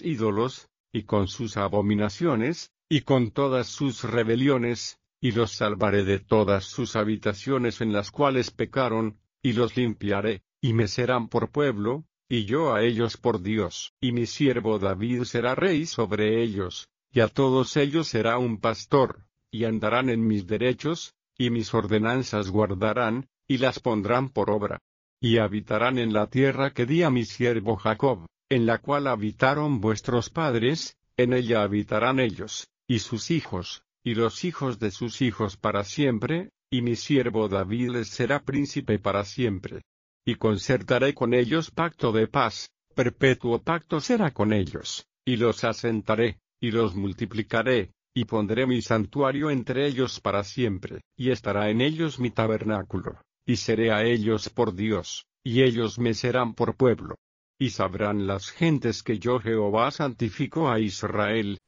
ídolos, y con sus abominaciones, y con todas sus rebeliones, y los salvaré de todas sus habitaciones en las cuales pecaron, y los limpiaré, y me serán por pueblo, y yo a ellos por Dios. Y mi siervo David será rey sobre ellos, y a todos ellos será un pastor, y andarán en mis derechos, y mis ordenanzas guardarán, y las pondrán por obra. Y habitarán en la tierra que di a mi siervo Jacob, en la cual habitaron vuestros padres, en ella habitarán ellos, y sus hijos, y los hijos de sus hijos para siempre, y mi siervo David les será príncipe para siempre. Y concertaré con ellos pacto de paz, perpetuo pacto será con ellos, y los asentaré, y los multiplicaré, y pondré mi santuario entre ellos para siempre, y estará en ellos mi tabernáculo, y seré a ellos por Dios, y ellos me serán por pueblo. Y sabrán las gentes que yo Jehová santifico a Israel,